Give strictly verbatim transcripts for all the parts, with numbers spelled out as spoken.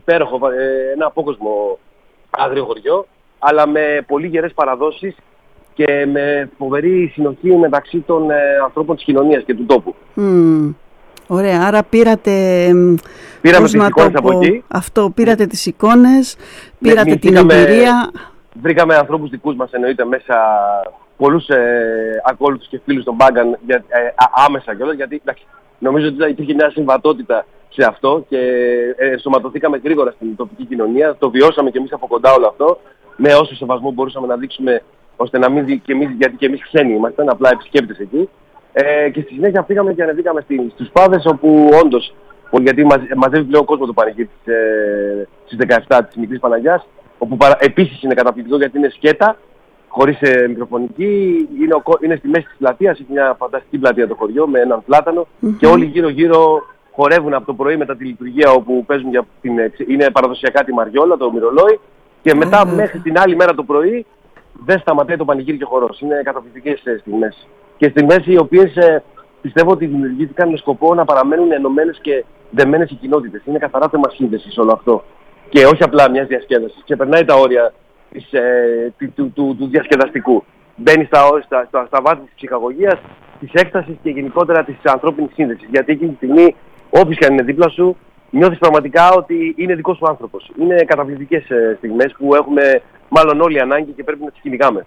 υπέροχο, ε, ένα απόκοσμο άγριο χωριό, αλλά με πολύ γερές παραδόσεις και με φοβερή συνοχή μεταξύ των ε, ανθρώπων της κοινωνίας και του τόπου. Mm. Ωραία, άρα πήρατε, Πήραμε τις εικόνες από εκεί. Αυτό, πήρατε τις εικόνες, πήρατε ναι, την εμπειρία. Βρήκαμε ανθρώπους δικούς μας, εννοείται, μέσα πολλούς ε, ακόλουθους και φίλους των Μπάγκαν για, ε, άμεσα κιόλας, γιατί εντάξει, νομίζω ότι υπήρχε μια συμβατότητα σε αυτό και ε, ενσωματωθήκαμε γρήγορα στην τοπική κοινωνία. Το βιώσαμε κι εμείς από κοντά όλο αυτό, με όσο σεβασμό μπορούσαμε να δείξουμε, ώστε να μην δει και εμείς, γιατί και εμείς ξένοι ήμασταν, απλά επισκέπτες εκεί. Ε, και στη συνέχεια φύγαμε και ανεβήκαμε στους Πάδες, όπου όντως, γιατί μαζε, μαζεύει πλέον κόσμο το πανηγύρι της, ε, στις δεκαεπτά της Μικρής Παναγιάς, όπου παρα, επίσης είναι καταπληκτικό γιατί είναι σκέτα, χωρίς ε, μικροφωνική, είναι, ο, είναι στη μέση της πλατείας, έχει μια φανταστική πλατεία το χωριό με έναν πλάτανο mm-hmm. και όλοι γύρω γύρω χορεύουν από το πρωί μετά τη λειτουργία, όπου παίζουν για την, είναι παραδοσιακά τη Μαριόλα, το μυρολόι, και μετά mm-hmm. μέχρι την άλλη μέρα το πρωί δεν σταματάει το πανηγύρι και ο χορός. Είναι καταπληκτικές ε, στιγμές. Και στιγμές οι οποίες ε, πιστεύω ότι δημιουργήθηκαν με σκοπό να παραμένουν ενωμένες και δεμένες οι κοινότητες. Είναι καθαρά θέμα σύνδεσης όλο αυτό. Και όχι απλά μιας διασκέδασης. Ξεπερνάει τα όρια της, ε, του, του, του, του διασκεδαστικού. Μπαίνει στα, στα, στα, στα βάθη της ψυχαγωγίας, της έκστασης και γενικότερα της ανθρώπινης σύνδεσης. Γιατί εκείνη τη στιγμή, όποιος και αν είναι δίπλα σου, νιώθεις πραγματικά ότι είναι δικός σου άνθρωπος. Είναι καταπληκτικές ε, στιγμές που έχουμε μάλλον όλοι ανάγκη και πρέπει να τις κυνηγάμε.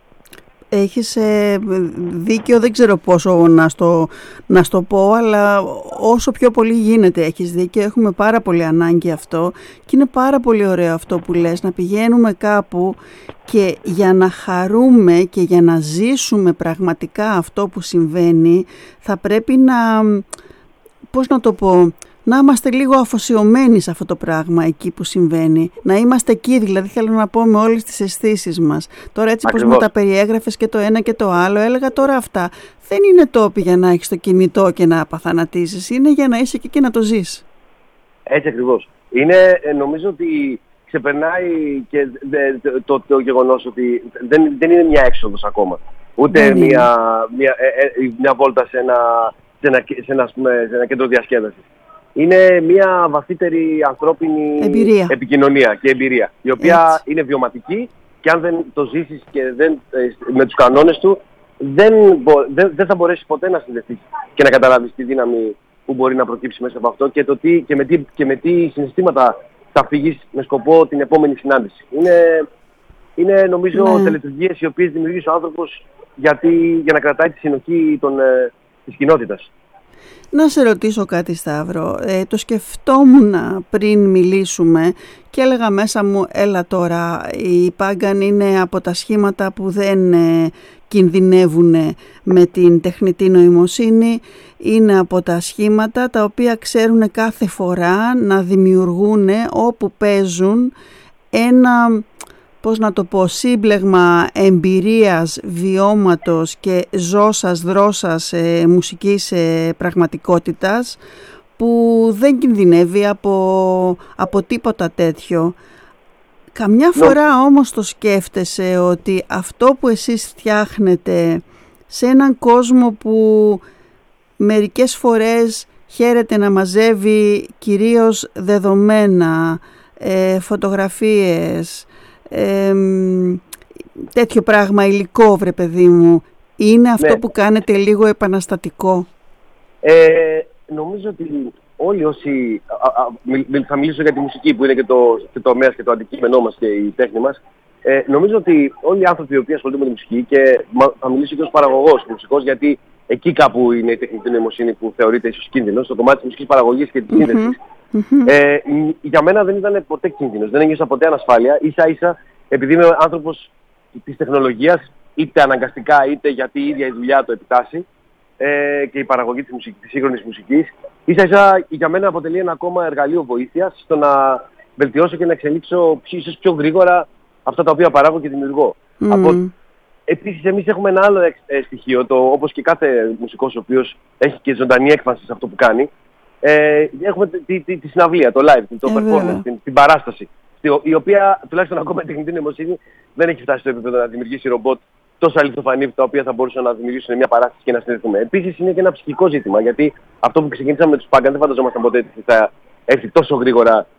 Έχεις ε, δίκιο, δεν ξέρω πόσο να στο, να στο πω, αλλά όσο πιο πολύ γίνεται έχεις δίκιο, έχουμε πάρα πολύ ανάγκη αυτό και είναι πάρα πολύ ωραίο αυτό που λες, να πηγαίνουμε κάπου και για να χαρούμε και για να ζήσουμε πραγματικά αυτό που συμβαίνει θα πρέπει να, πώς να το πω, να είμαστε λίγο αφοσιωμένοι σε αυτό το πράγμα εκεί που συμβαίνει. Να είμαστε εκεί, δηλαδή θέλω να πω με όλες τις αισθήσεις μας. Τώρα έτσι πως μου τα περιέγραφες και το ένα και το άλλο, έλεγα τώρα αυτά. Δεν είναι τόποι για να έχεις το κινητό και να απαθανατήσεις, είναι για να είσαι εκεί και να το ζεις. Έτσι ακριβώς. Είναι, νομίζω ότι ξεπερνάει και το, το, το γεγονός ότι δεν, δεν είναι μια έξοδος ακόμα. Ούτε μια, μια, μια, μια βόλτα σε ένα, σε ένα, σε ένα, σε ένα κέντρο διασκέδασης. Είναι μια βαθύτερη ανθρώπινη εμπειρία. επικοινωνία και εμπειρία, η οποία έτσι είναι βιωματική και αν δεν το ζήσεις και δεν, με τους κανόνες του, δεν, δεν, δεν θα μπορέσεις ποτέ να συνδεθείς και να καταλάβεις τη δύναμη που μπορεί να προκύψει μέσα από αυτό και, το τι, και, με, τι, και με τι συναισθήματα θα φύγεις με σκοπό την επόμενη συνάντηση. Είναι, είναι νομίζω ναι. τελετουργίες οι οποίες δημιουργεί ο άνθρωπος γιατί, για να κρατάει τη συνοχή των, ε, της κοινότητας. Να σε ρωτήσω κάτι, Σταύρο. Ε, το σκεφτόμουν πριν μιλήσουμε και έλεγα μέσα μου, έλα τώρα, οι Πάγκαν είναι από τα σχήματα που δεν ε, κινδυνεύουν με την τεχνητή νοημοσύνη. Είναι από τα σχήματα τα οποία ξέρουν κάθε φορά να δημιουργούν όπου παίζουν ένα, πώς να το πω, σύμπλεγμα εμπειρίας, βιώματος και ζώσας, δρόσας ε, μουσικής ε, πραγματικότητας που δεν κινδυνεύει από, από τίποτα τέτοιο. Καμιά φορά όμως το σκέφτεσαι ότι αυτό που εσείς φτιάχνετε σε έναν κόσμο που μερικές φορές χαίρεται να μαζεύει κυρίως δεδομένα, ε, φωτογραφίες, Ε, τέτοιο πράγμα, υλικό, βρε παιδί μου, είναι αυτό ναι. που κάνετε λίγο επαναστατικό? Ε, νομίζω ότι όλοι όσοι, α, α, μι, θα μιλήσω για τη μουσική που είναι και το, και το τομέας και το αντικείμενό μας και η τέχνη μας, ε, νομίζω ότι όλοι οι άνθρωποι οι οποίοι ασχολούνται με τη μουσική, και θα μιλήσω και ως παραγωγός μουσικός, γιατί εκεί κάπου είναι η τεχνητή νοημοσύνη που θεωρείται ίσως κίνδυνος, στο κομμάτι της μουσικής παραγωγής και της σύνδεσης. Mm-hmm. Mm-hmm. Ε, για μένα δεν ήταν ποτέ κίνδυνος, δεν ένιωσα ποτέ ανασφάλεια, ίσα ίσα επειδή είμαι άνθρωπος της τεχνολογίας, είτε αναγκαστικά είτε γιατί η ίδια η δουλειά το επιτάσσει ε, και η παραγωγή της, μουσικής, της σύγχρονης μουσικής, ίσα ίσα για μένα αποτελεί ένα ακόμα εργαλείο βοήθειας στο να βελτιώσω και να εξελίξω ίσως πιο γρήγορα αυτά τα οποία παράγω και δημιουργώ. Mm. Από, επίσης εμείς έχουμε ένα άλλο ε, στοιχείο, το, όπως και κάθε μουσικός ο οποίος έχει και ζωντανή έκφανση σε αυτό που κάνει. Ε, έχουμε τη, τη, τη, τη συναυλία, το live, το ε, performance, την, την παράσταση, η οποία τουλάχιστον ακόμα με τεχνητή νοημοσύνη δεν έχει φτάσει στο επίπεδο να δημιουργήσει ρομπότ τόσο αληθοφανή τα οποία θα μπορούσαν να δημιουργήσουν μια παράσταση και να συνδεθούμε. Επίσης είναι και ένα ψυχικό ζήτημα, γιατί αυτό που ξεκίνησαμε με τους Πάγκαν δεν φανταζόμασταν ποτέ ότι θα έρθει τόσο γρήγορα